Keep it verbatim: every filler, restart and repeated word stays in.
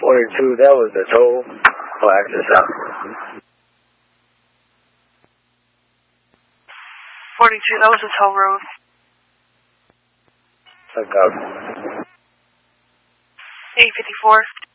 forty-two, that was the toll. Oh, access out. forty-two, that was a toll road. Check out. eight fifty-four.